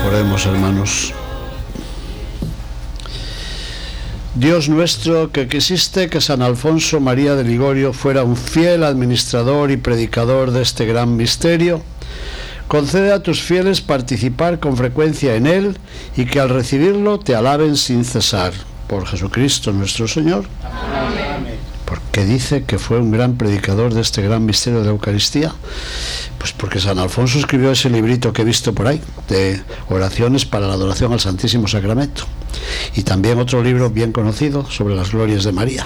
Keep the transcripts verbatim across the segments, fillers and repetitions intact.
Oremos, hermanos. Dios nuestro, que quisiste que San Alfonso María de Ligorio fuera un fiel administrador y predicador de este gran misterio, concede a tus fieles participar con frecuencia en él y que al recibirlo te alaben sin cesar. Por Jesucristo nuestro Señor. Amén. ¿Por qué dice que fue un gran predicador de este gran misterio de la Eucaristía? Pues porque San Alfonso escribió ese librito que he visto por ahí, de oraciones para la adoración al Santísimo Sacramento. Y también otro libro bien conocido sobre las glorias de María.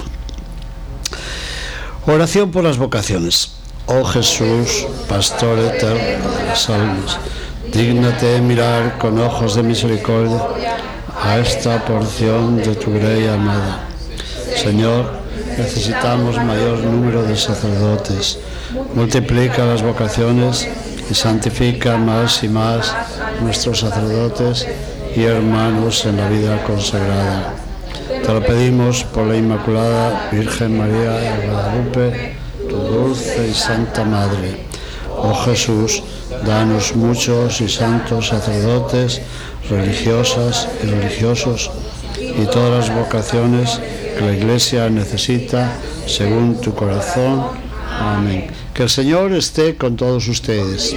Oración por las vocaciones. Oh Jesús, pastor eterno de las almas, dígnate mirar con ojos de misericordia a esta porción de tu grey amada. Señor, necesitamos mayor número de sacerdotes. Multiplica las vocaciones y santifica más y más nuestros sacerdotes y hermanos en la vida consagrada. Te lo pedimos por la Inmaculada Virgen María de Guadalupe, tu dulce y santa Madre. Oh Jesús, danos muchos y santos sacerdotes, religiosas y religiosos, y todas las vocaciones que la Iglesia necesita según tu corazón. Amén. Que el Señor esté con todos ustedes.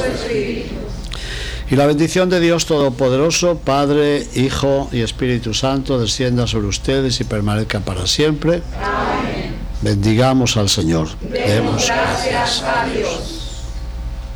Y la bendición de Dios Todopoderoso, Padre, Hijo y Espíritu Santo, descienda sobre ustedes y permanezca para siempre. Amén. Bendigamos al Señor. Demos gracias a Dios.